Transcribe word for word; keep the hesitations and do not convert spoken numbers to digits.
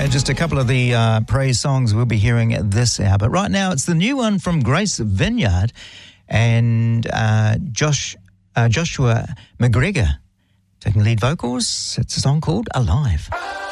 Uh, just a couple of the uh, praise songs we'll be hearing at this hour. But right now, it's the new one from Grace Vineyard and uh, Josh uh, Joshua McGregor taking lead vocals. It's a song called Alive.